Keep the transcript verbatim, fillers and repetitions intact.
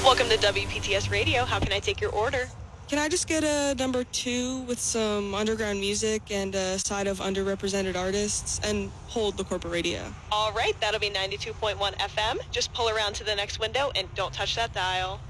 Welcome to W P T S Radio. How can I take your order? Can I just get a number two with some underground music and a side of underrepresented artists and hold the corporate radio? All right, that'll be ninety-two point one F M. Just pull around to the next window and don't touch that dial.